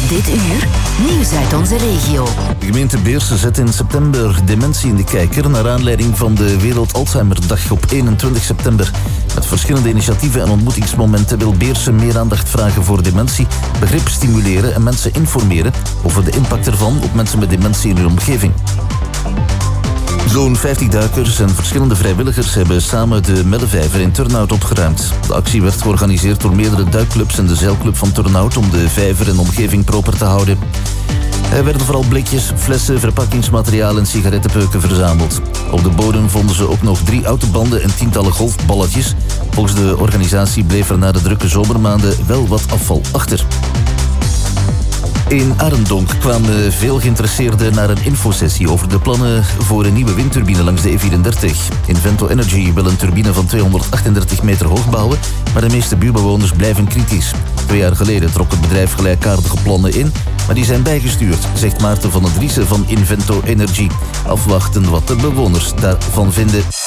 Dit uur, nieuws uit onze regio. De gemeente Beersen zet in september dementie in de kijker naar aanleiding van de Wereld Alzheimerdag op 21 september. Met verschillende initiatieven en ontmoetingsmomenten wil Beersen meer aandacht vragen voor dementie, begrip stimuleren en mensen informeren over de impact ervan op mensen met dementie in hun omgeving. Zo'n 50 duikers en verschillende vrijwilligers hebben samen de Mellevijver in Turnhout opgeruimd. De actie werd georganiseerd door meerdere duikclubs en de zeilclub van Turnhout om de vijver en omgeving proper te houden. Er werden vooral blikjes, flessen, verpakkingsmateriaal en sigarettenpeuken verzameld. Op de bodem vonden ze ook nog 3 autobanden en tientallen golfballetjes. Volgens de organisatie bleef er na de drukke zomermaanden wel wat afval achter. In Arendonk kwamen veel geïnteresseerden naar een infosessie over de plannen voor een nieuwe windturbine langs de E34. Invento Energy wil een turbine van 238 meter hoog bouwen, maar de meeste buurbewoners blijven kritisch. 2 jaar geleden trok het bedrijf gelijkaardige plannen in, maar die zijn bijgestuurd, zegt Maarten van den Driessen van Invento Energy. Afwachten wat de bewoners daarvan vinden.